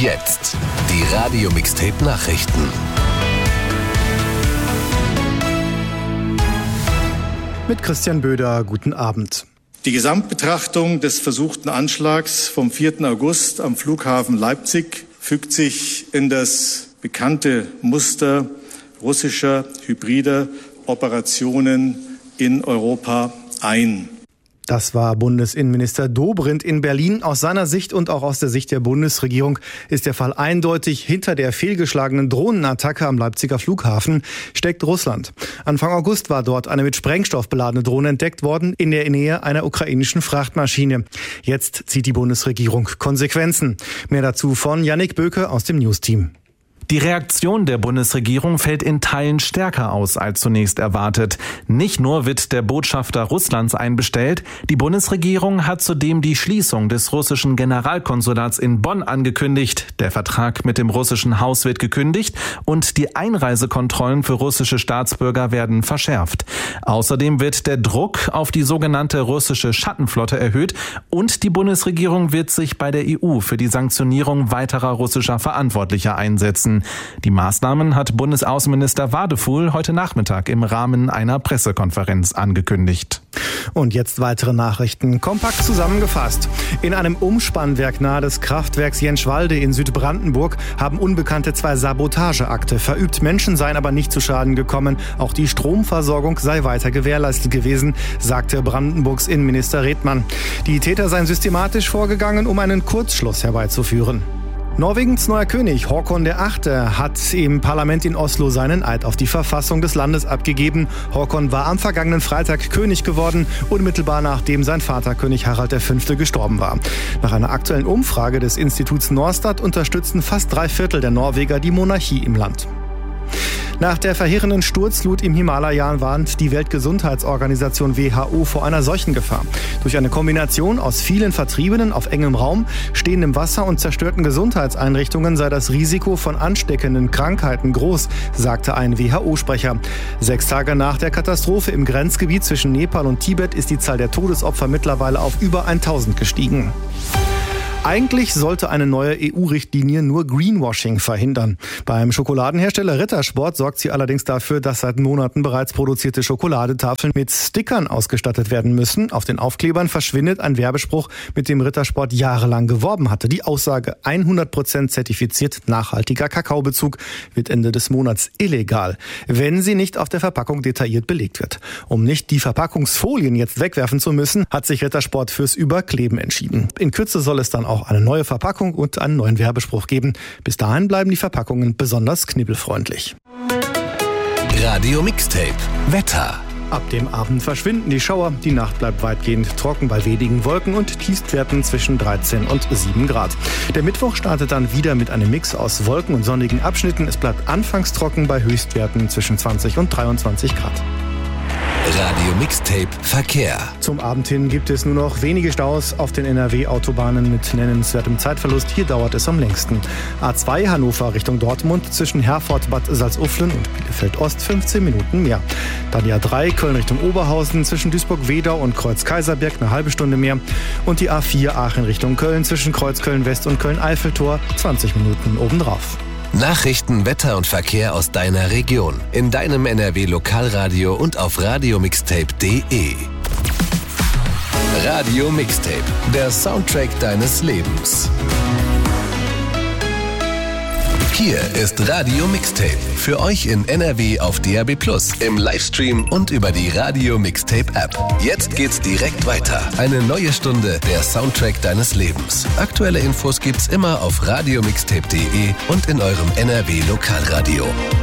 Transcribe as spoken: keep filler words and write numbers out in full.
Jetzt die Radio Mixtape Nachrichten. Mit Christian Böder, guten Abend. Die Gesamtbetrachtung des versuchten Anschlags vom vierten August am Flughafen Leipzig fügt sich in das bekannte Muster russischer hybrider Operationen in Europa ein. Das war Bundesinnenminister Dobrindt in Berlin. Aus seiner Sicht und auch aus der Sicht der Bundesregierung ist der Fall eindeutig. Hinter der fehlgeschlagenen Drohnenattacke am Leipziger Flughafen steckt Russland. Anfang August war dort eine mit Sprengstoff beladene Drohne entdeckt worden in der Nähe einer ukrainischen Frachtmaschine. Jetzt zieht die Bundesregierung Konsequenzen. Mehr dazu von Yannick Böke aus dem News-Team. Die Reaktion der Bundesregierung fällt in Teilen stärker aus als zunächst erwartet. Nicht nur wird der Botschafter Russlands einbestellt, die Bundesregierung hat zudem die Schließung des russischen Generalkonsulats in Bonn angekündigt. Der Vertrag mit dem russischen Haus wird gekündigt und die Einreisekontrollen für russische Staatsbürger werden verschärft. Außerdem wird der Druck auf die sogenannte russische Schattenflotte erhöht und die Bundesregierung wird sich bei der E U für die Sanktionierung weiterer russischer Verantwortlicher einsetzen. Die Maßnahmen hat Bundesaußenminister Wadefuhl heute Nachmittag im Rahmen einer Pressekonferenz angekündigt. Und jetzt weitere Nachrichten. Kompakt zusammengefasst. In einem Umspannwerk nahe des Kraftwerks Jenschwalde in Südbrandenburg haben Unbekannte zwei Sabotageakte verübt. Menschen seien aber nicht zu Schaden gekommen. Auch die Stromversorgung sei weiter gewährleistet gewesen, sagte Brandenburgs Innenminister Redmann. Die Täter seien systematisch vorgegangen, um einen Kurzschluss herbeizuführen. Norwegens neuer König Håkon der Achte hat im Parlament in Oslo seinen Eid auf die Verfassung des Landes abgegeben. Håkon war am vergangenen Freitag König geworden, unmittelbar nachdem sein Vater König Harald der Fünfte gestorben war. Nach einer aktuellen Umfrage des Instituts Norstat unterstützen fast drei Viertel der Norweger die Monarchie im Land. Nach der verheerenden Sturzflut im Himalaya warnt die Weltgesundheitsorganisation W H O vor einer Seuchengefahr. Durch eine Kombination aus vielen Vertriebenen auf engem Raum, stehendem Wasser und zerstörten Gesundheitseinrichtungen sei das Risiko von ansteckenden Krankheiten groß, sagte ein W H O-Sprecher. Sechs Tage nach der Katastrophe im Grenzgebiet zwischen Nepal und Tibet ist die Zahl der Todesopfer mittlerweile auf über tausend gestiegen. Eigentlich sollte eine neue E U-Richtlinie nur Greenwashing verhindern. Beim Schokoladenhersteller Rittersport sorgt sie allerdings dafür, dass seit Monaten bereits produzierte Schokoladetafeln mit Stickern ausgestattet werden müssen. Auf den Aufklebern verschwindet ein Werbespruch, mit dem Rittersport jahrelang geworben hatte. Die Aussage hundert Prozent zertifiziert nachhaltiger Kakaobezug wird Ende des Monats illegal, wenn sie nicht auf der Verpackung detailliert belegt wird. Um nicht die Verpackungsfolien jetzt wegwerfen zu müssen, hat sich Rittersport fürs Überkleben entschieden. In Kürze soll es dann auch auch eine neue Verpackung und einen neuen Werbespruch geben. Bis dahin bleiben die Verpackungen besonders knibbelfreundlich. Radio Mixtape Wetter. Ab dem Abend verschwinden die Schauer. Die Nacht bleibt weitgehend trocken bei wenigen Wolken und Tiefstwerten zwischen dreizehn und sieben Grad. Der Mittwoch startet dann wieder mit einem Mix aus Wolken und sonnigen Abschnitten. Es bleibt anfangs trocken bei Höchstwerten zwischen zwanzig und dreiundzwanzig Grad. Radio Mixtape Verkehr. Zum Abend hin gibt es nur noch wenige Staus auf den N R W-Autobahnen mit nennenswertem Zeitverlust. Hier dauert es am längsten. A zwei Hannover Richtung Dortmund zwischen Herford, Bad Salzuflen und Bielefeld Ost fünfzehn Minuten mehr. Dann die A drei Köln Richtung Oberhausen zwischen Duisburg-Wedau und Kreuz-Kaiserberg eine halbe Stunde mehr. Und die A vier Aachen Richtung Köln zwischen Kreuzköln-West und Köln-Eiffeltor zwanzig Minuten obendrauf. Nachrichten, Wetter und Verkehr aus deiner Region. In deinem N R W-Lokalradio und auf radiomixtape punkt de. Radio Mixtape, der Soundtrack deines Lebens. Hier ist Radio Mixtape. Für euch in N R W auf D A B plus, im Livestream und über die Radio Mixtape App. Jetzt geht's direkt weiter. Eine neue Stunde, der Soundtrack deines Lebens. Aktuelle Infos gibt's immer auf radiomixtape punkt de und in eurem N R W Lokalradio.